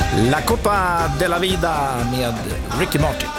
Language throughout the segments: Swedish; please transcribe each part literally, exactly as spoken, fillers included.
La Copa de la Vida med Ricky Martin.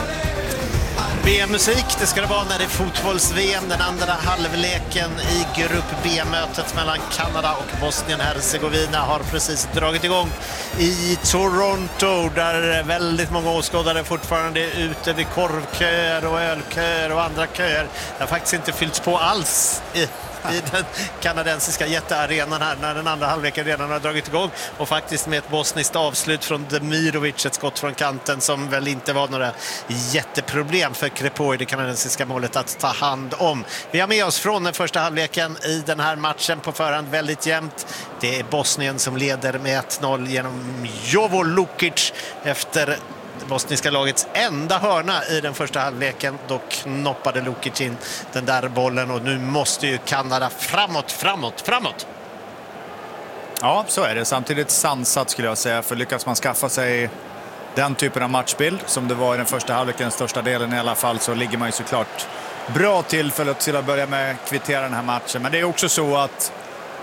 B M-musik, det ska det vara när det är fotbolls-V M. Den andra halvleken i grupp B-mötet mellan Kanada och Bosnien-Hercegovina har precis dragit igång i Toronto, där väldigt många åskådare fortfarande är ute vid korvköer och ölköer och andra köer. Det har faktiskt inte fyllts på alls i i den kanadensiska jättearenan här när den andra halvleken redan har dragit igång, och faktiskt med ett bosniskt avslut från Demirovic, ett skott från kanten som väl inte var några jätteproblem för Crépeau i det kanadensiska målet att ta hand om. Vi har med oss från den första halvleken i den här matchen på förhand väldigt jämnt. Det är Bosnien som leder med ett noll genom Jovo Lukic efter bosniska lagets enda hörna i den första halvleken. Då knoppade Lukic in den där bollen, och nu måste ju Kanada framåt, framåt, framåt. Ja, så är det. Samtidigt sansat skulle jag säga, för lyckas man skaffa sig den typen av matchbild som det var i den första halvleken, den största delen i alla fall, så ligger man ju såklart bra till för att till att börja med kvittera den här matchen. Men det är också så att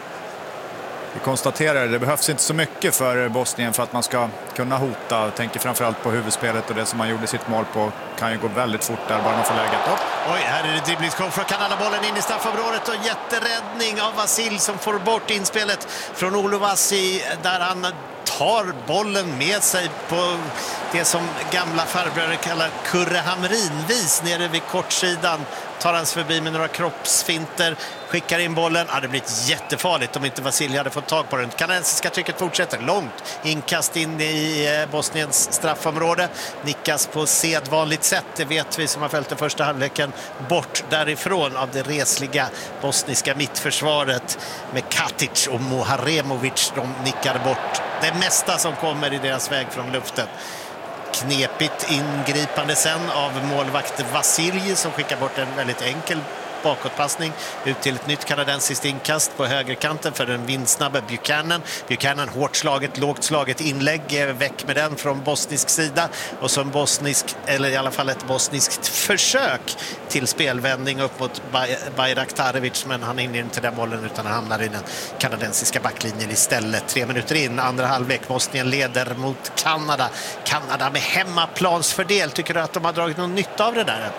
vi konstaterar att det behövs inte så mycket för Bosnien för att man ska kunna hota. Jag tänker framförallt på huvudspelet, och det som man gjorde sitt mål på kan ju gå väldigt fort där, bara man får läget upp. Oj, här är det dribblingskom från Kanada-bollen in i straffområdet, och jätteräddning av Vasil som får bort inspelet från Oluwasi, där han tar bollen med sig på det som gamla farbröder kallar kurrehamrinvis nere vid kortsidan. Tar hans förbi med några kroppsfinter, skickar in bollen. Ja, det blir jättefarligt om inte Vasil hade fått tag på den. Kanadensiska trycket fortsätter långt. Inkast in i Bosniens straffområde. Nickas på sedvanligt sätt, det vet vi som har följt den första halvleken. Bort därifrån av det resliga bosniska mittförsvaret med Katic och Moharemovic. De nickar bort det mesta som kommer i deras väg från luften. Knepigt ingripande sen av målvakt Vasilj som skickar bort en väldigt enkel bakåtpassning ut till ett nytt kanadensiskt inkast på högerkanten för den vindsnabba Buchanan. Buchanan hårt slaget, lågt slaget inlägg, väck med den från bosnisk sida, och som bosnisk, eller i alla fall ett bosniskt försök till spelvändning upp mot Bayraktarevic, men han hinner inte den bollen utan han hamnar i den kanadensiska backlinjen istället. Tre minuter in, andra halvlek, Bosnien leder mot Kanada. Kanada med hemmaplansfördel. Tycker du att de har dragit någon nytta av det där?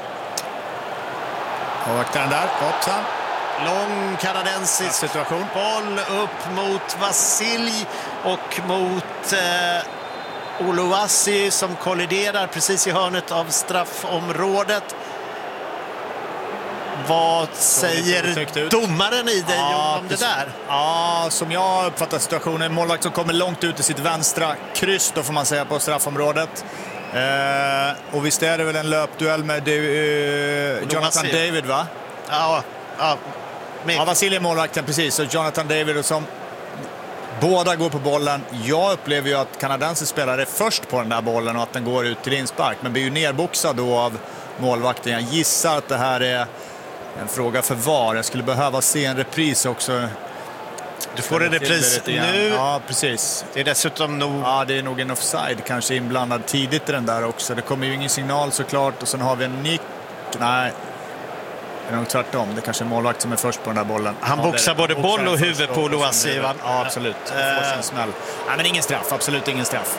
Och vaktar den där, hoppsan. Lång kanadensisk situation. Boll upp mot Vasilj och mot eh, Oluwasi som kolliderar precis i hörnet av straffområdet. Vad säger domaren i dig ja, om det där? Ja, som jag uppfattar situationen, målvakt som kommer långt ut i sitt vänstra kryss, då får man säga, på straffområdet. Eh, och visst är det väl en löpduell med eh, Jonathan David, va? Ja, ja. Med. Ja, Vasilj är målvakten, precis. Och Jonathan David, och som båda går på bollen. Jag upplever ju att kanadensisk spelare är först på den där bollen och att den går ut till inspark, men blir ju nerboxad då av målvakten. Jag gissar att det här är en fråga för V A R. Jag skulle behöva se en repris också. Du får en repris nu. Ja, precis. Det är dessutom nog... Ja, det är nog en offside kanske inblandad tidigt i den där också. Det kommer ju ingen signal såklart. Och sen har vi en nick. Nej, det är nog tvärtom. Det är kanske en målvakt som är först på den där bollen. Han ja, boxar både boll och huvud på Oluwasi, va? Ja, absolut. Det får sin smäll. Nej, men ingen straff. Absolut ingen straff.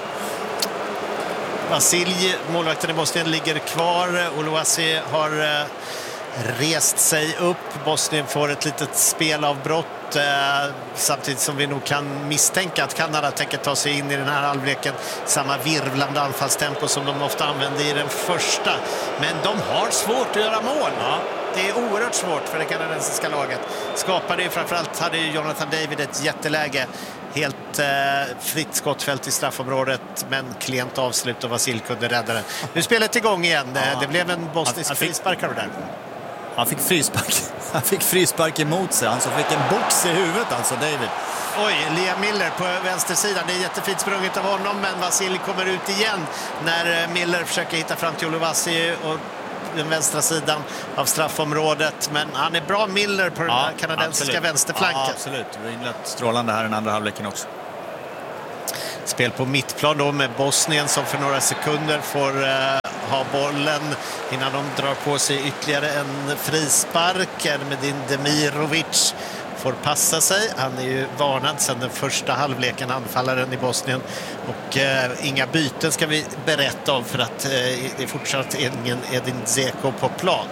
Vasilj, målvakten i Bosnien, ligger kvar. Oluwasi har rest sig upp. Bosnien får ett litet spelavbrott. Eh, samtidigt som vi nog kan misstänka att Kanada tänker ta sig in i den här halvleken samma virvlande anfallstempo som de ofta använde i den första. Men de har svårt att göra mål. Ja. Det är oerhört svårt för det kanadensiska laget. Skapade ju framförallt, hade ju Jonathan David ett jätteläge. Helt eh, fritt skottfält i straffområdet, men klent avslut och Vasilj kunde rädda den. Nu spelet igång igen. Ja. Det blev en bosnisk frisparkare där. Han fick frispark. Han fick frispark emot sig. Han så fick en box i huvudet, alltså David. Oj, Liam Miller på vänstersidan. Det är jättefint sprunget av honom, men Vasilj kommer ut igen när Miller försöker hitta fram till Oluwasi och den vänstra sidan av straffområdet. Men han är bra, Miller, på den ja, kanadensiska absolut. vänsterflanken. Ja, absolut. Vi har inlett strålande här i den andra halvleken också. Spel på mittplan då med Bosnien som för några sekunder får uh, ha bollen innan de drar på sig ytterligare en frispark. Med din Demirovic får passa sig. Han är ju varnad sedan den första halvleken, anfallaren i Bosnien. Och eh, inga byten ska vi berätta om, för att eh, det är fortsatt ingen Edin Dzeko på plan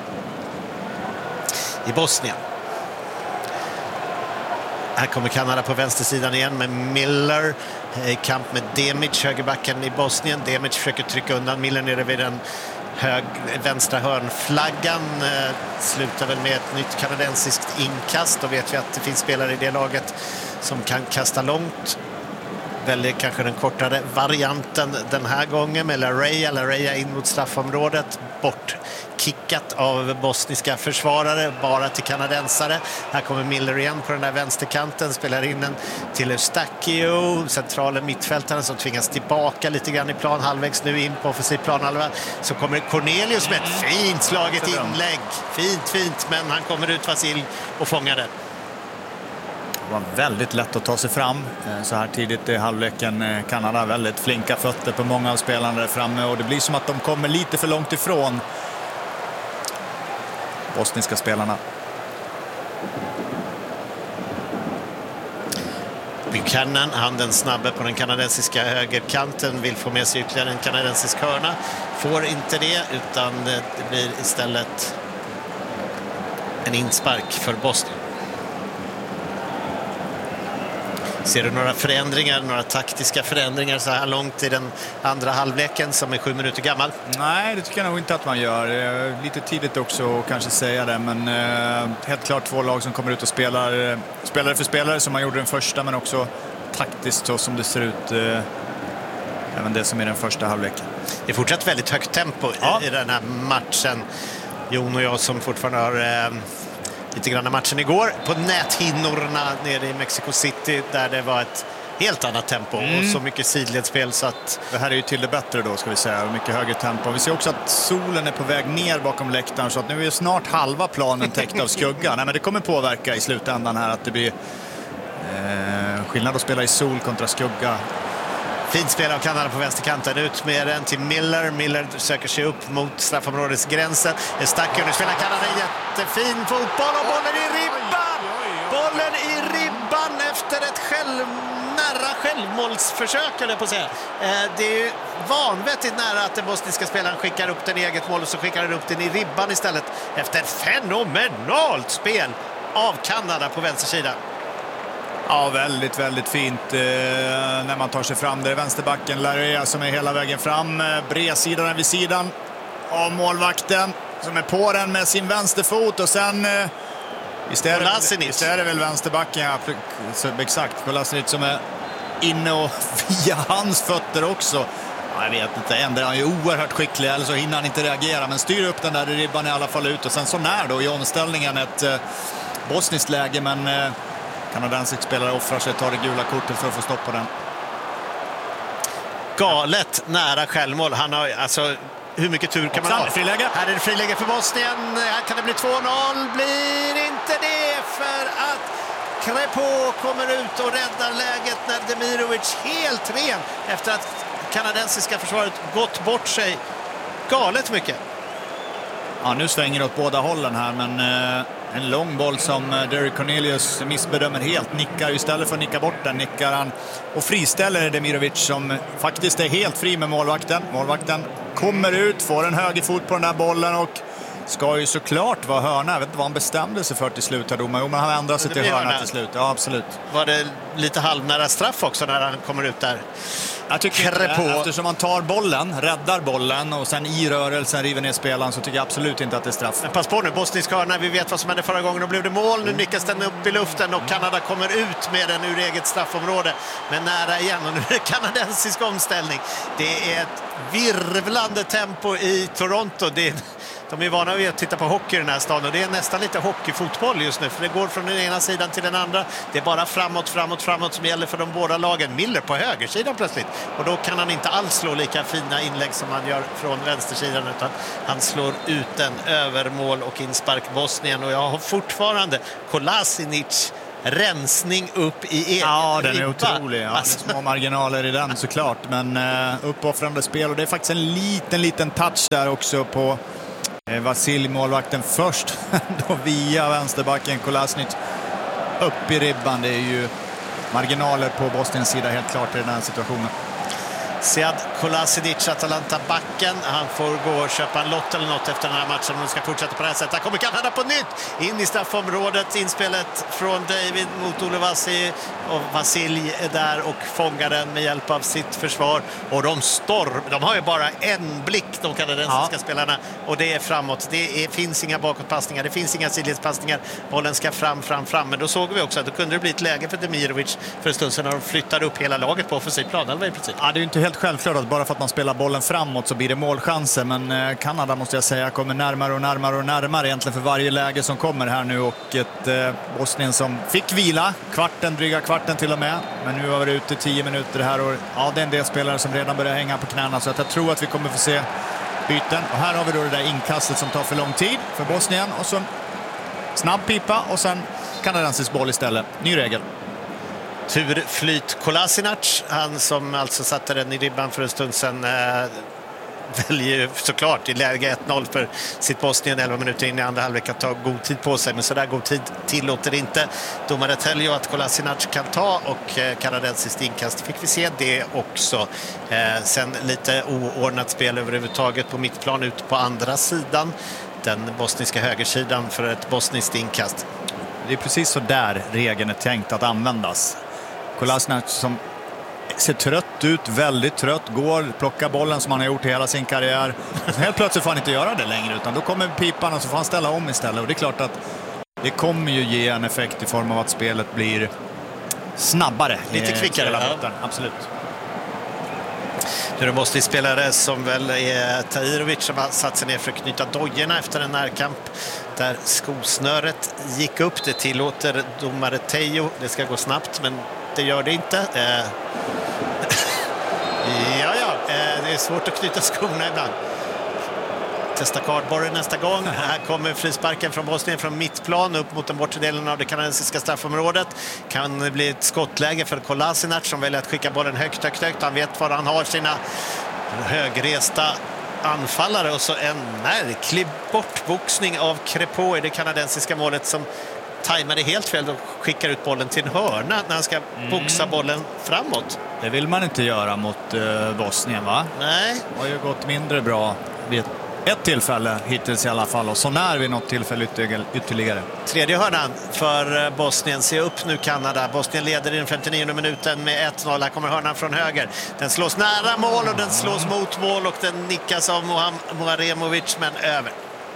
i Bosnien. Här kommer Kanada på vänstersidan igen med Miller i kamp med Demic, högerbacken i Bosnien. Demic försöker trycka undan Miller nere vid den hög, vänstra hörnflaggan. Eh, slutar väl med ett nytt kanadensiskt inkast. Då vet vi att det finns spelare i det laget som kan kasta långt. Väljer kanske den kortare varianten den här gången med Larrea. Larrea in mot straffområdet. Bort kickat av bosniska försvarare, bara till kanadensare. Här kommer Miller igen på den där vänsterkanten, spelar in den till Eustachio, centrala mittfältaren som tvingas tillbaka lite grann i plan, halvvägs nu in på offensiv planhalva. Så kommer Cornelius med ett fint slaget inlägg. Fint, fint, men han kommer ut, Vasil, och fångar det. Det var väldigt lätt att ta sig fram så här tidigt i halvleken. Kanada väldigt flinka fötter på många av spelarna där framme, och det blir som att de kommer lite för långt ifrån bosniska spelarna. Buchanan, han den snabbe på den kanadensiska högerkanten, vill få med sig ytterligare en kanadensisk hörna. Får inte det, utan det blir istället en inspark för Bosnien. Ser du några förändringar, några taktiska förändringar så här långt i den andra halvleken som är sju minuter gammal? Nej, det tycker jag nog inte att man gör. Lite tidigt också att kanske säga det, men eh, helt klart två lag som kommer ut och spelar eh, spelare för spelare som man gjorde den första, men också taktiskt så som det ser ut eh, även det som är den första halvleken. Det är fortsatt väldigt högt tempo ja. i, i den här matchen. Jon och jag som fortfarande har... Eh, lite grann matchen igår på näthinnorna nere i Mexico City, där det var ett helt annat tempo mm. och så mycket sidledsspel så att... Det här är ju till det bättre då, ska vi säga, och mycket högre tempo. Vi ser också att solen är på väg ner bakom läktaren, så att nu är snart halva planen täckt av skugga. Nej, men det kommer påverka i slutändan här att det blir eh, skillnad att spela i sol kontra skugga. Fint spel av Kanada på vänsterkanten, ut med den till Miller. Miller söker sig upp mot straffområdesgränsen. Eustachio, nu spelar Kanada jättefin fotboll och bollen i ribban! Bollen i ribban efter ett själv, nära självmålsförsök, eller på att säga. Eh, det är ju vanvettigt nära att den bosniska spelaren skickar upp den i eget mål, och så skickar den upp den i ribban istället efter fenomenalt spel av Kanada på vänstersidan. Ja, väldigt, väldigt fint eh, när man tar sig fram. Det är vänsterbacken Larrea som är hela vägen fram. Eh, bredsidan vid sidan av målvakten som är på den med sin vänsterfot. Och sen eh, visst, är det, visst är det väl vänsterbacken, ja, exakt, Kolasinac som är inne och via hans fötter också. Ja, jag vet inte, ändå är han ju oerhört skicklig, eller så hinner han inte reagera, men styr upp den där i ribban i alla fall ut. Och sen så när då i omställningen ett eh, bosniskt läge, men... Eh, kanadensisk spelare offrar sig, tar det gula kortet för att få stopp på den. Galet nära självmål. Han har alltså, hur mycket tur kan man ha? Friläge. Här är det friläge för Bosnien. Här kan det bli två noll. Blir inte det, för att Crepeau kommer ut och räddar läget när Demirovic helt ren efter att kanadensiska försvaret gått bort sig galet mycket. Ja, nu svänger det åt båda hållen här, men eh, en lång boll som eh, Derek Cornelius missbedömer helt. Nickar istället för att nicka bort den, nickar han och friställer Demirovic som faktiskt är helt fri med målvakten. Målvakten kommer ut, får en högerfot på den där bollen och ska ju såklart vara hörna. Jag vet inte vad han bestämde sig för till slut här, domare. Jo, men han ändrar sig till hörna, hörna till slut. Ja, absolut. Var det lite halvnära straff också när han kommer ut där? Jag tycker inte det, eftersom man tar bollen, räddar bollen och sen i rörelsen river ner spelaren, så tycker jag absolut inte att det är straff. Men pass på nu, bosnisk hörna, vi vet vad som hände förra gången. Då blev det mål, nu nickas den upp i luften och Kanada kommer ut med den ur eget straffområde. Men nära igen, och nu är det kanadensisk omställning. Det är ett virvlande tempo i Toronto. Det är... De är vana vid att titta på hockey i den här staden, och det är nästan lite hockeyfotboll just nu, för det går från den ena sidan till den andra. Det är bara framåt, framåt, framåt som gäller för de båda lagen. Miller på högersidan plötsligt, och då kan han inte alls slå lika fina inlägg som han gör från vänstersidan, utan han slår ut en övermål och inspark Bosnien. Och jag har fortfarande Kolasinac rensning upp i egen Ja, den är otrolig. Ja, alltså. Det är små marginaler i den såklart, men uh, uppoffrande spel, och det är faktiskt en liten, liten touch där också på Vasil, målvakten först då via vänsterbacken Kolasinac upp i ribban. Det är ju marginaler på Bosniens sida helt klart i den här situationen. Sead Kolasinac, Atalanta-backen. Han får gå och köpa en lott eller något efter den här matchen om de ska fortsätta på det här sättet. Här kommer Kanada på nytt in i straffområdet. Inspelet från David mot Uluwasi, och Vasilj är där och fångar den med hjälp av sitt försvar. Och de storm, de har ju bara en blick, de kanadensiska ja. spelarna, och det är framåt. Det är, finns inga bakåtpassningar, det finns inga sidledspassningar. Bollen ska fram, fram, fram. Men då såg vi också att det kunde bli ett läge för Demirovic för en stund sedan när de flyttar upp hela laget på offensiv plan. Eller i princip. Ja, det är ju inte helt självklart att bara för att man spelar bollen framåt så blir det målchanser, men Kanada måste jag säga kommer närmare och närmare och närmare egentligen för varje läge som kommer här nu, och ett eh, Bosnien som fick vila kvarten, dryga kvarten till och med, men nu har vi ute tio minuter här, och ja, det är en del spelare som redan börjar hänga på knäna, så att jag tror att vi kommer få se byten. Och här har vi då det där inkastet som tar för lång tid för Bosnien, och så snabb pipa och sen kanadensisk boll istället. Ny regel. Turflyt Kolasinac, han som alltså satte den i ribban för en stund sedan, eh, väljer såklart i läge ett noll för sitt Bosnien elva minuter in i andra halvlek att ta god tid på sig, men så där god tid tillåter inte domare Teljo att Kolasinac kan ta, och eh, kanadensiskt inkast fick vi se det också. Eh, sen lite oordnat spel överhuvudtaget på mittplan ut på andra sidan, den bosniska högersidan, för ett bosniskt inkast. Det är precis så där regeln är tänkt att användas. Kolasinac som ser trött ut, väldigt trött, går, plockar bollen som han har gjort i hela sin karriär. Så helt plötsligt får han inte göra det längre, utan då kommer pipan och så får han ställa om istället. Och det är klart att det kommer ju ge en effekt i form av att spelet blir snabbare. Lite kvickare. Ja. Absolut. Nu är det Bosnien-spelare som väl är Tahirovic som har satt sig ner för att knyta dojorna efter en närkamp där skosnöret gick upp. Det tillåter domare Teljo. Det ska gå snabbt, men det gör det inte. Eh. ja, ja. Eh, det är svårt att knyta skorna ibland. Testa kardborren nästa gång. Här kommer frisparken från Bosnien från mittplan upp mot den bortre delen av det kanadensiska straffområdet. Kan det bli ett skottläge för Kolasinac som väljer att skicka bollen högt, högt, högt. Han vet var han har sina högresta anfallare, och så en märklig bortboxning av Crépeau i det kanadensiska målet som tajmade helt fel och skickar ut bollen till en hörna när han ska boxa bollen framåt. Det vill man inte göra mot uh, Bosnien, va? Nej. Det har ju gått mindre bra vid ett tillfälle hittills i alla fall, och så när vi något tillfälle ytterligare. Tredje hörnan för Bosnien. Se upp nu Kanada. Bosnien leder i den femtionionde minuten med ett noll. Här kommer hörnan från höger. Den slås nära mål och den slås mot mål, och den nickas av Muharemovic, men över.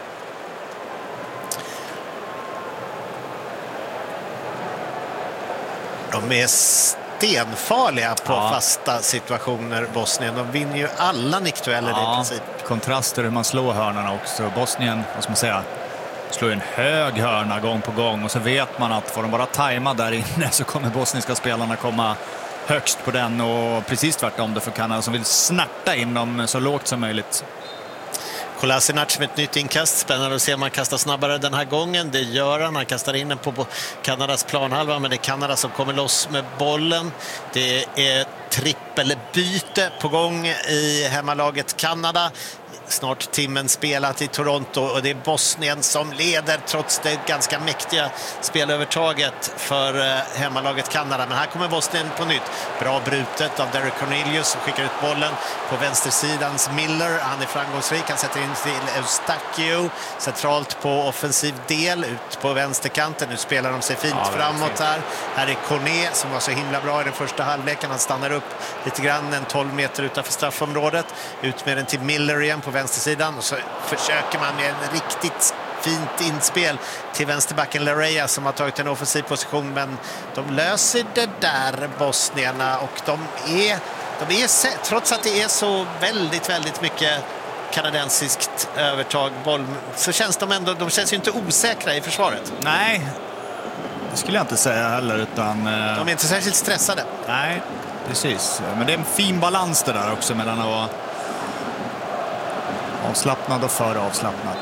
De är stenfarliga på ja. fasta situationer, Bosnien. De vinner ju alla nickdueller ja, i princip. Kontraster hur man slår hörnorna också. Bosnien, vad ska man säga, slår en hög hörna gång på gång, och så vet man att får de bara tajma där inne så kommer bosniska spelarna komma högst på den, och precis tvärtom det för Kanada som vill snärta in dem så lågt som möjligt. Kolasinac med ett nytt inkast. Spännande att se om man kastar snabbare den här gången. Det gör han. Han kastar in den på Kanadas planhalva, men det är Kanada som kommer loss med bollen. Det är trippelbyte på gång i hemmalaget Kanada. Snart timmen spelat i Toronto, och det är Bosnien som leder trots det ganska mäktiga spelövertaget för hemmalaget Kanada. Men här kommer Bosnien på nytt. Bra brutet av Derek Cornelius som skickar ut bollen på vänstersidans Miller. Han är framgångsrik. Han sätter in till Eustachio centralt på offensiv del ut på vänsterkanten. Nu spelar de sig fint ja, framåt här. Här är Corné som var så himla bra i den första halvleken. Han stannar upp lite grann en tolv meter utanför straffområdet. Ut med den till Miller igen på vänstersidan, och så försöker man med en riktigt fint inspel till vänsterbacken Larea som har tagit en offensiv position, men de löser det där, bosnierna, och de är, de är trots att det är så väldigt, väldigt mycket kanadensiskt övertag boll, så känns de ändå, de känns ju inte osäkra i försvaret. Nej, det skulle jag inte säga heller, utan de är inte särskilt stressade. Nej, precis, men det är en fin balans det där också mellan att avslappnad och för avslappnad.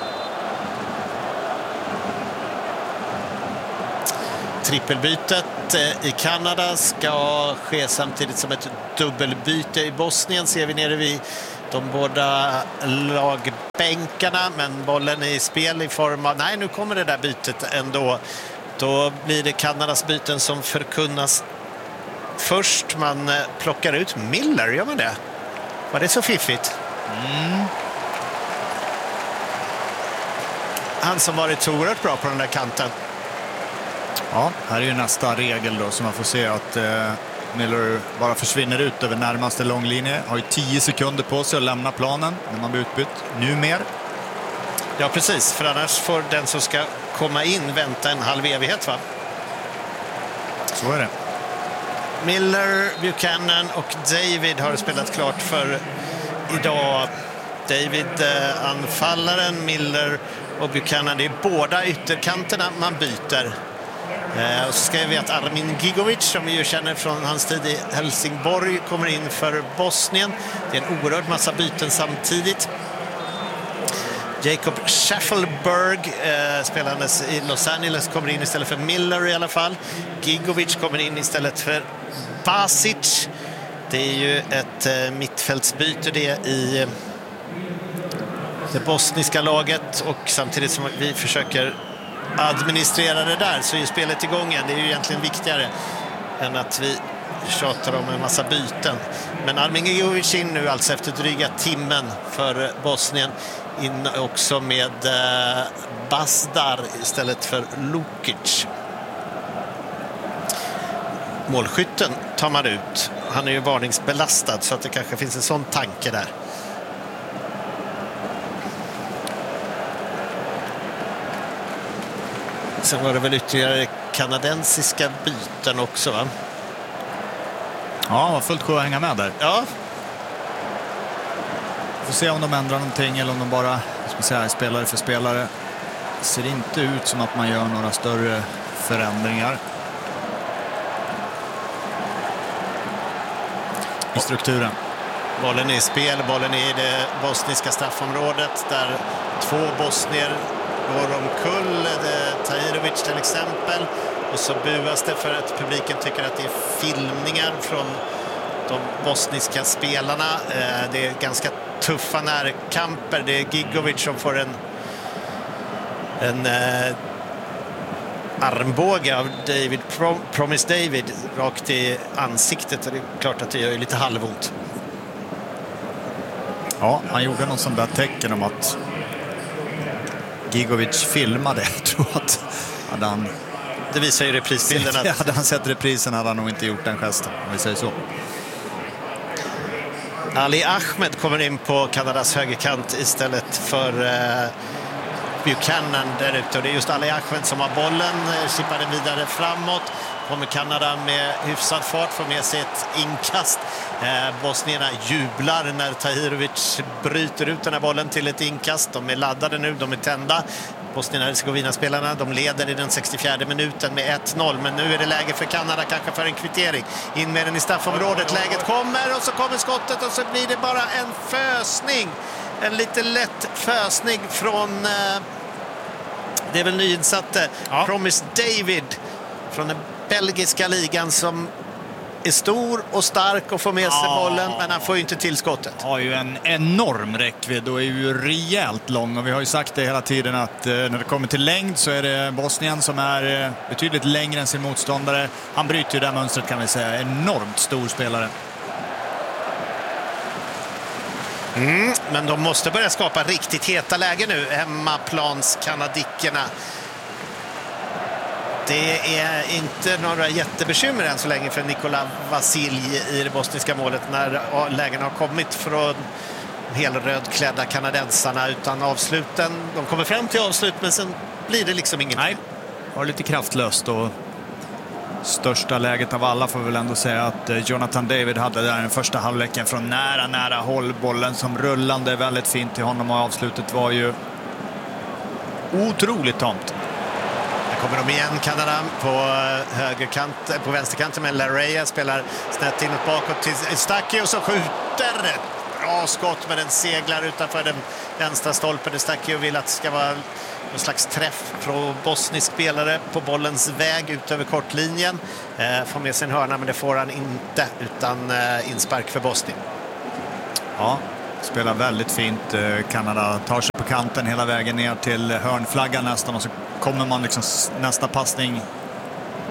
Trippelbytet i Kanada ska ske samtidigt som ett dubbelbyte i Bosnien, ser vi nere vid de båda lagbänkarna, men bollen är i spel i form av, nej, nu kommer det där bytet ändå. Då blir det Kanadas byten som förkunnas först. Man plockar ut Miller, gör man det? Var det så fiffigt? Mm. Han som varit så oerhört bra på den där kanten. Ja, här är ju nästa regel då, så man får se att eh, Miller bara försvinner ut över närmaste långlinje. Har ju tio sekunder på sig att lämna planen när man blir utbytt. Nu mer. Ja, precis. För annars får den som ska komma in vänta en halv evighet, va? Så är det. Miller, Buchanan och David har spelat klart för idag. David eh, anfallaren, Miller och Buchanan. Det är båda ytterkanterna man byter. Eh, och så ska vi att Armin Gigovic, som vi ju känner från hans tid i Helsingborg, kommer in för Bosnien. Det är en oerhörd massa byten samtidigt. Jacob Schaffelberg, eh, spelandes i Los Angeles, kommer in istället för Miller i alla fall. Gigovic kommer in istället för Basic. Det är ju ett eh, mittfältsbyte det i eh, det bosniska laget, och samtidigt som vi försöker administrera det där så är spelet igång igen. Det är ju egentligen viktigare än att vi tjatar om en massa byten. Men Armin Gigovic in nu alltså efter dryga timmen för Bosnien, in också med eh, Basdar istället för Lukic. Målskytten tar man ut. Han är ju varningsbelastad, så att det kanske finns en sån tanke där. Sen var det väl ytterligare kanadensiska byten också, va? Ja, var fullt sjö att hänga med där. Ja. Får se om de ändrar någonting eller om de bara, ska man säga, spelare för spelare. Det ser inte ut som att man gör några större förändringar i strukturen. Bollen är i spel, bollen är i det bosniska straffområdet där två bosnier går omkull. Tahirovic till exempel. Och så buas det för att publiken tycker att det är filmningar från de bosniska spelarna. Det är ganska tuffa närkamper. Det är Gigovic som får en en eh, armbåge av David Prom Promise David rakt i ansiktet, och det är klart att det gör lite halvont. Ja, han gjorde någon sån där tecken om att Gigovic filmade. Jag tror att hade han... Det visar ju reprisbilden att... Hade han sett reprisen hade han nog inte gjort den gesten, om vi säger så. Ali Ahmed kommer in på Kanadas högerkant istället för eh, Buchanan där ute. Och det är just Ali Ahmed som har bollen, chippar den vidare framåt. Kommer Kanada med hyfsad fart, får med sig ett inkast. Eh, Bosnierna jublar när Tahirovic bryter ut den här bollen till ett inkast. De är laddade nu, de är tända. Bosnien-Hercegovina-spelarna, de leder i den sextiofjärde minuten med ett noll. Men nu är det läge för Kanada, kanske för en kvittering. In med den i straffområdet, läget kommer och så kommer skottet och så blir det bara en fösning. En lite lätt fösning från... Eh, det är väl nyinsatte ja. Promise David från den belgiska ligan som är stor och stark och får med sig ja. bollen, men han får ju inte tillskottet. Har ju en enorm räckvidd och är ju rejält lång, och vi har ju sagt det hela tiden att eh, när det kommer till längd så är det Bosnien som är eh, betydligt längre än sin motståndare. Han bryter ju det mönstret, kan vi säga. Enormt stor spelare. Mm, men de måste börja skapa riktigt heta läge nu, hemmaplans kanadickerna. Det är inte några jättebekymmer än så länge för Nikola Vasilj i det bosniska målet när lägen har kommit från helrödklädda kanadensarna, utan avsluten. De kommer fram till avslut, men sen blir det liksom inget. Nej, var lite kraftlöst, och största läget av alla får väl ändå säga att Jonathan David hade där den första halvleken från nära, nära håll. Bollen som rullande väldigt fint till honom, och avslutet var ju otroligt tomt. Kommer de igen, Kanada på högerkant, på vänsterkanten, med Larea spelar snett inåt bakåt till Stacchi och så skjuter. Bra skott, men den seglar utanför den vänstra stolpen. Stacchi och vill att det ska vara en slags träff från bosnisk spelare på bollens väg ut över kortlinjen. Eh, får med sin hörna, men det får han inte, utan eh, inspark för Bosnien. Ja, spelar väldigt fint. Kanada tar sig på kanten hela vägen ner till hörnflaggan nästan, och så kommer man liksom nästa passning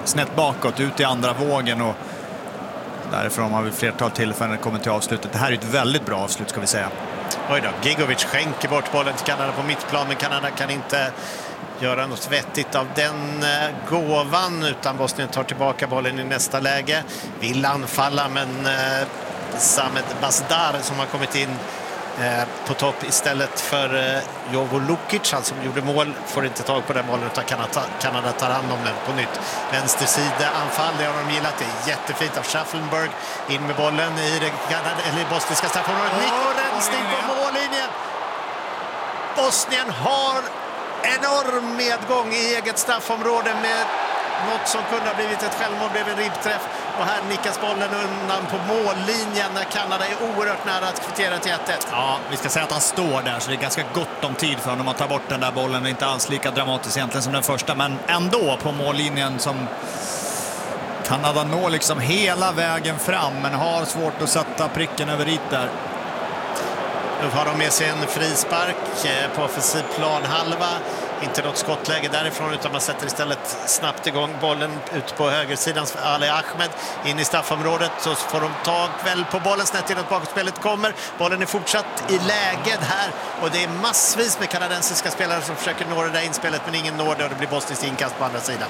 snett bakåt, ut i andra vågen och därifrån har vi flertal tillfällen kommit till avslutet. Det här är ett väldigt bra avslut ska vi säga. Oj då, Gigovic skänker bort bollen till Kanada på mittplan, men Kanada kan inte göra något vettigt av den eh, gåvan, utan Bosnien tar tillbaka bollen i nästa läge. Vill anfalla, men eh, Samed Bazdar som har kommit in eh, på topp istället för eh, Jovo Lukic, han som gjorde mål, får inte tag på den bollen utan Kanada, Kanada tar hand om den på nytt. Vänstersida anfall, det har de gillat, det är jättefint av Schaffenberg in med bollen i det Kanada, eller bosniska straffområdet. Nico rensning på mållinjen. Bosnien har enorm medgång i eget straffområde med något som kunde ha blivit ett självmål, blev en ribbträff och här nickas bollen undan på mållinjen när Kanada är oerhört nära att kvittera till ett ett. Ja, vi ska säga att han står där så det är ganska gott om tid för honom att ta bort den där bollen. Det är inte alls lika dramatiskt egentligen som den första, men ändå på mållinjen som Kanada når liksom hela vägen fram men har svårt att sätta pricken över i där. Nu har de med sig en frispark på offensiv planhalva. Inte något skottläge därifrån utan man sätter istället snabbt igång bollen ut på högersidan. Ali Ahmed in i straffområdet, så får de tag väl på bollen snett inåt bakåtspelet kommer. Bollen är fortsatt i läget här och det är massvis med kanadensiska spelare som försöker nå det där inspelet men ingen når det och det blir bosniskt inkast på andra sidan.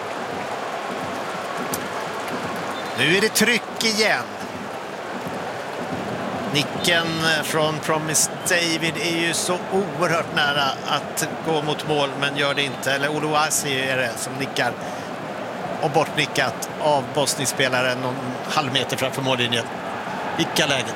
Nu är det tryck igen. Nicken från Promise David är ju så oerhört nära att gå mot mål men gör det inte. Eller Oluwasi är det som nickar och bortnickat av bosniskspelaren någon halv meter framför mållinjen. Vilka lägen.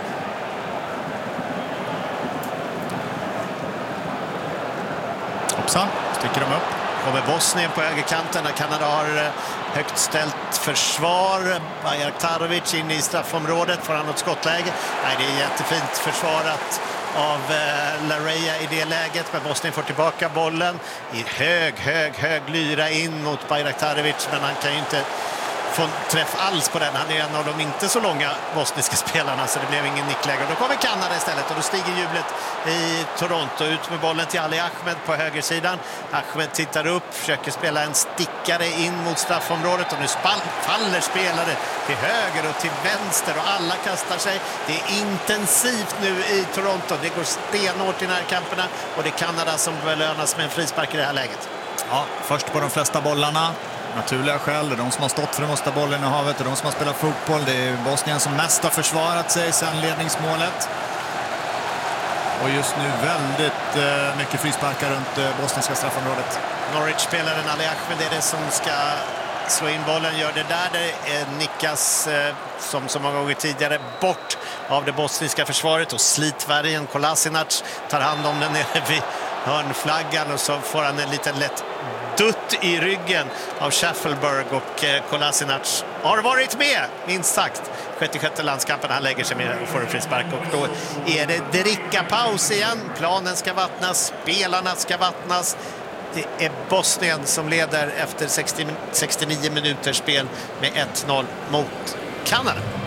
Hoppsan, sticker de upp. Kommer Bosnien på högerkanten när Kanada har högt ställt försvar. Bajraktarovic in i straffområdet, får han något skottläge? Nej, det är jättefint försvarat av eh, Lareya i det läget, men Bosnien får tillbaka bollen i hög, hög, hög lyra in mot Bajraktarovic, men han kan ju inte få träff alls på den. Han är en av de inte så långa bosniska spelarna så det blev ingen nickläge. Då kommer Kanada istället och då stiger jublet i Toronto. Ut med bollen till Ali Ahmed på högersidan. Ahmed tittar upp, försöker spela en stickare in mot straffområdet och nu faller spelare till höger och till vänster och alla kastar sig. Det är intensivt nu i Toronto. Det går stenhårt i närkamperna och det är Kanada som belönas med en frispark i det här läget. Ja, först på de flesta bollarna. Naturliga skäl, det är de som har stått för den måsta bollen i havet och de som har spelat fotboll. Det är Bosnien som mest har försvarat sig sedan ledningsmålet. Och just nu väldigt eh, mycket frisparkar runt eh, bosniska straffområdet. Norwich-spelaren Ali Ahmed är det som ska slå in bollen, gör det där. Det är nickas eh, som så många gånger tidigare bort av det bosniska försvaret och slitvärjen Kolasinac tar hand om den nere vid hörnflaggan och så får han en liten lätt dutt i ryggen av Schaffelberg och eh, Kolasinac har varit med, minst sagt. sjuttiosjätte landskampen, han lägger sig med och får en frispark och då är det dricka-paus igen. Planen ska vattnas, spelarna ska vattnas. Det är Bosnien som leder efter sextio, sextionio minuters spel med ett noll mot Kanada.